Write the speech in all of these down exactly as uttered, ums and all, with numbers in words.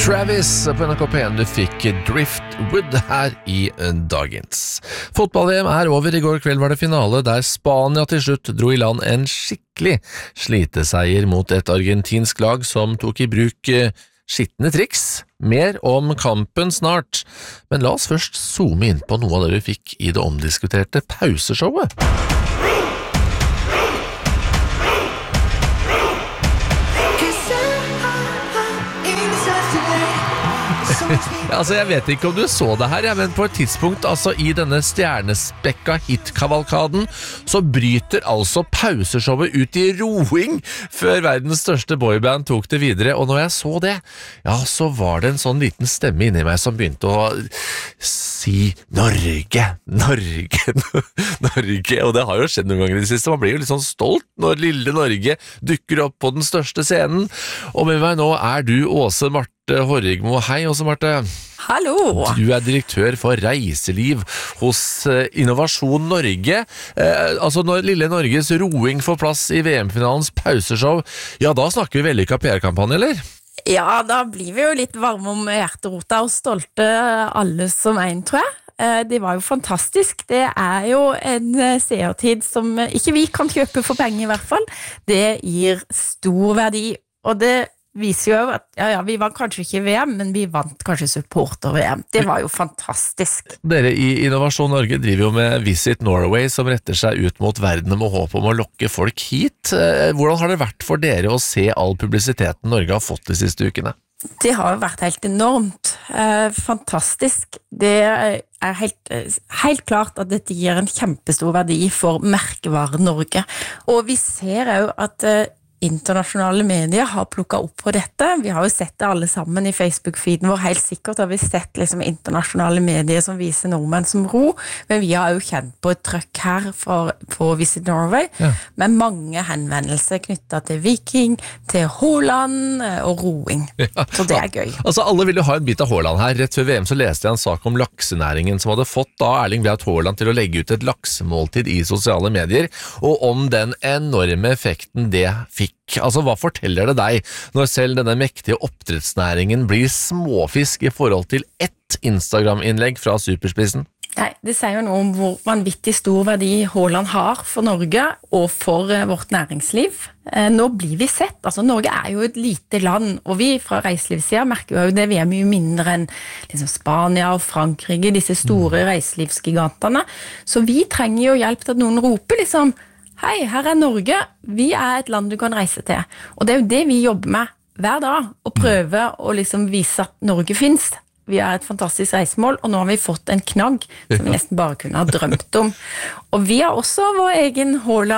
Travis på N R K P en, du fikk Driftwood her i dagens. Fotball-V M er over. I går kveld var det finale der Spania til slutt dro i land en skikkelig sliteseier mot et argentinsk lag som tok i bruk skittende triks. Mer om kampen snart, men la oss først zoome inn på noe av det vi fikk i det omdiskuterte pauseshowet. Ja, altså jeg vet ikke om du så det her, ja, men på et tidspunkt altså i denne stjernespekka hitkavalkaden så bryter altså pauseshowet ut i roing før verdens største boyband tok det videre, og når jeg så det, ja, så var det en sånn liten stemme inni meg som begynte å si Norge, Norge, Norge, og det har jo skjedd noen ganger i det siste. Man blir jo litt sånn stolt når lille Norge dukker opp på den største scenen, og med meg nå er du Åse Marte Horrigmo. Hei, Åse Marte. Hallo! Du er direktør for reiseliv hos Innovasjon Norge. Eh, altså når lille Norges roing får plass i V M-finalens pauseshow, ja, da snakker vi vellykket P R-kampanje, eller? Ja, da blir vi jo litt varme om hjerterota og stolte alle som en, tror jeg. Det var jo fantastisk. Det er jo en seertid som ikke vi kan kjøpe for penger i hvert fall. Det gir stor verdi, og det viser jo at ja, ja, vi var kanskje ikke i V M, men vi vant kanskje supporter-V M. Det var jo fantastisk. Dere i Innovasjon Norge driver jo med Visit Norway, som retter seg ut mot verden med håp om å lokke folk hit. Hvordan har det vært for dere å se all publisiteten Norge har fått de siste ukene? Det har jo vært helt enormt. Eh, fantastisk. Det er helt, helt klart at dette gir en kjempestor verdi for merkevaren Norge. Og vi ser jo at eh, internasjonale medier har plukket opp på dette. Vi har jo sett det alle sammen i Facebook-feeden vår. Helt sikkert har vi sett liksom, internasjonale medier som viser nordmenn som ro, men vi har jo kjent på et trøkk her for, på Visit Norway, ja. Med mange henvendelser knyttet til Viking, til Haaland og roing. Ja. Så det er gøy. Altså, alle vil jo ha en bit av Haaland her. Rett før V M så leste jeg en sak om laksenæringen som hadde fått da Erling Braut Haaland til å legge ut et laksemåltid i sosiale medier, og om den enorme effekten det fikk. Altså, hva forteller det deg når selv denne mektige oppdrettsnæringen blir småfisk i forhold til ett Instagram-innlegg fra superspissen? Nei, det sier jo noe om hvor vanvittig stor verdi Haaland har for Norge og for uh, vårt næringsliv. Uh, nå blir vi sett. Altså, Norge er jo et lite land, og vi fra reiselivssiden merker jo det vi er mye mindre enn liksom, Spania og Frankrike, disse store mm. reiselivsgigantene. Så vi trenger jo hjelp til at noen roper liksom hei, her er Norge, vi er et land du kan reise til. Og det er jo det vi jobber med hver dag, å prøve å liksom vise at Norge finnes. Vi er et fantastisk reisemål, og nå har vi fått en knagg som vi nesten bare kunne ha drømt om. Og vi har også vår egen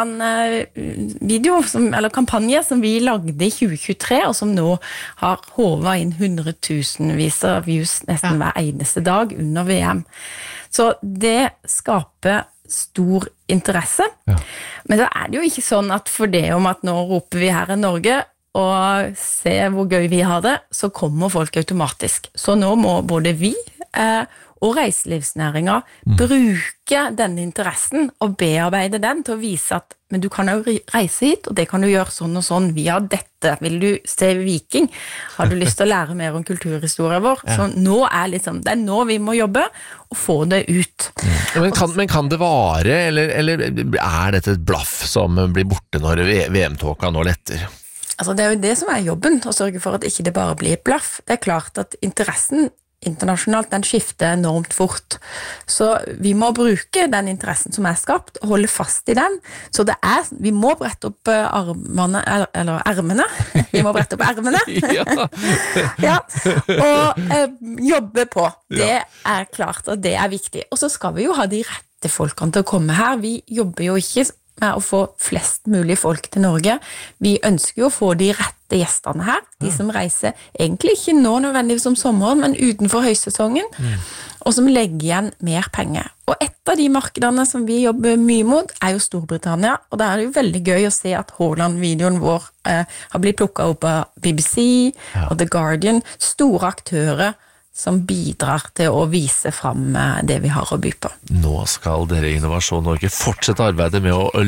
Haaland-video, eller kampanje, som vi lagde i tjue tjuetre, og som nå har håvet inn hundretusenvis av views nesten hver eneste dag under V M. Så det skaper stor interesse. Ja. Men så er det jo ikke sånn at for det om at nå roper vi her i Norge og ser hvor gøy vi har det, så kommer folk automatisk. Så nå må både vi eh, og reiselivsnæringa mm. bruke denne interessen og bearbeide den til å vise at men du kan jo reise hit, og det kan du gjøre sånn og sånn via dette. Vil du se Viking? Har du lyst til å lære mer om kulturhistorien vår? Ja. Så nå er liksom, det er nå vi må jobbe og få det ut. Mm. Men, kan, men kan det vare, eller, eller er dette et blaff som blir borte når V M-tåka nå letter? Altså, det er jo det som er jobben, å sørge for at ikke det bare blir et blaff. Det er klart at interessen internasjonalt, den skifter enormt fort. Så vi må bruke den interessen som er skapt, og holde fast i den. Så det er, vi må brette opp armene, eller, eller ermene. Vi må brette opp ermene. Ja. Ja. Og eh, jobbe på. Det er klart, og det er viktig. Og så skal vi jo ha de rette folkene til å komme her. Vi jobber jo ikke med å få flest mulig folk til Norge. Vi ønsker jo å få de rette gjestene her, de som reiser egentlig ikke nå nødvendigvis om sommeren, men utenfor høysesongen, mm. og som legger igjen mer penger. Og et av de markedene som vi jobber mye mot er jo Storbritannia, og da er det jo veldig gøy å se at Haaland-videoen vår eh, har blitt plukket opp av B B C ja. Og The Guardian, store aktører som bidrar til å vise fram det vi har å by på. Nå skal dere i Innovasjon Norge fortsette arbeidet med å lokke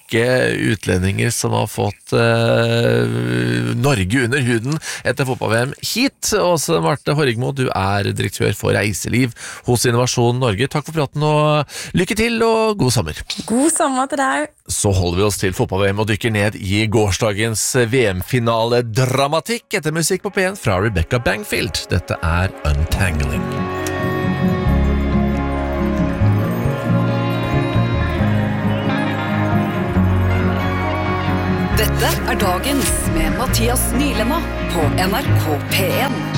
rekke utlendinger som har fått uh, Norge under huden etter fotball-V M hit. Åse Marte Horrigmo, du er direktør for reiseliv hos Innovasjon Norge. Takk for praten og lykke til og god sommer. God sommer til deg. Så holder vi oss til fotball-V M og dykker ned i gårsdagens V M-finale-dramatikk etter musikk på P en fra Rebecca Bangfield. Dette er Untangling. Dette er Dagens med Mathias Nylema på N R K P en.